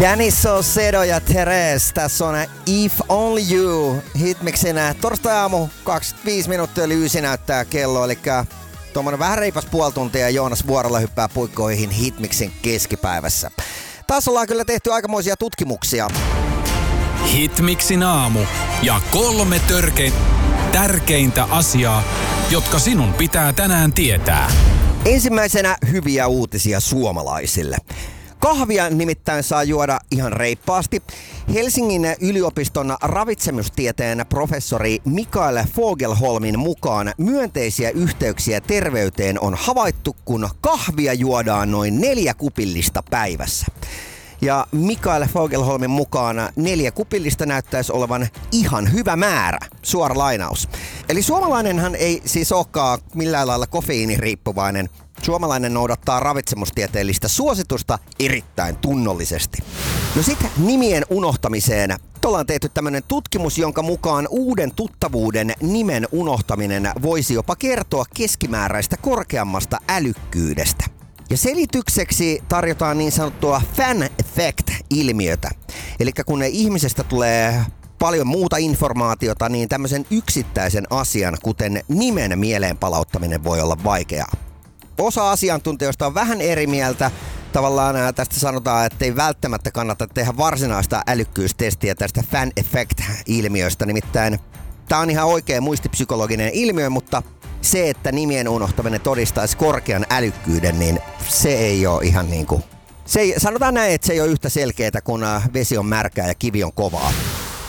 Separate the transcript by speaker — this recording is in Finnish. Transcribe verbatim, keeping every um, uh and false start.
Speaker 1: Danny Saucedo ja Therese, tässä on If Only You hitmiksinä. Torstai-aamu, kaksikymmentäviisi minuuttia yli ysi näyttää kello, eli tuommoinen vähän reipas puoli tuntia ja Joonas vuorolla hyppää puikkoihin hitmiksin keskipäivässä. Taas ollaan kyllä tehty aikamoisia tutkimuksia.
Speaker 2: Hitmiksin aamu ja kolme törke- tärkeintä asiaa, jotka sinun pitää tänään tietää.
Speaker 1: Ensimmäisenä hyviä uutisia suomalaisille. Kahvia nimittäin saa juoda ihan reippaasti. Helsingin yliopiston ravitsemustieteen professori Mikael Fogelholmin mukaan myönteisiä yhteyksiä terveyteen on havaittu, kun kahvia juodaan noin neljä kupillista päivässä. Ja Mikael Fogelholmin mukaan neljä kupillista näyttäisi olevan ihan hyvä määrä. Suora lainaus. Eli suomalainenhan ei siis olekaan millään lailla kofeiiniriippuvainen. Suomalainen noudattaa ravitsemustieteellistä suositusta erittäin tunnollisesti. No sit nimien unohtamiseen. Ollaan tehty tämmönen tutkimus, jonka mukaan uuden tuttavuuden nimen unohtaminen voisi jopa kertoa keskimääräistä korkeammasta älykkyydestä. Ja selitykseksi tarjotaan niin sanottua fan effect-ilmiötä. Eli kun ihmisestä tulee paljon muuta informaatiota, niin tämmöisen yksittäisen asian, kuten nimen mieleen palauttaminen voi olla vaikeaa. Osa asiantuntijoista on vähän eri mieltä. Tavallaan tästä sanotaan, että ei välttämättä kannata tehdä varsinaista älykkyystestiä tästä fan effect-ilmiöstä. Nimittäin tämä on ihan oikea muistipsykologinen ilmiö, mutta se, että nimien unohtaminen todistaisi korkean älykkyyden, niin se ei ole ihan niin kuin... Se ei, sanotaan näin, että se ei ole yhtä selkeää, kun vesi on märkää ja kivi on kovaa.